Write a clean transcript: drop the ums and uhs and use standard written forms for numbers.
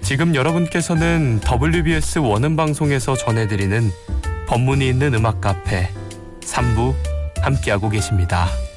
지금 여러분께서는 WBS 원음방송에서 전해드리는 법문이 있는 음악 카페 3부 함께하고 계십니다.